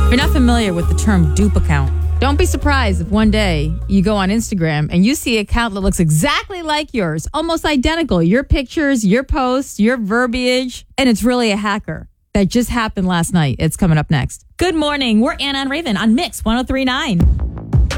If you're not familiar with the term dupe account, don't be surprised if one day you go on Instagram and you see an account that looks exactly like yours, almost identical. Your pictures, your posts, your verbiage, and it's really a hacker. That just happened last night. It's coming up next. Good morning. We're Anna and Raven on Mix 103.9.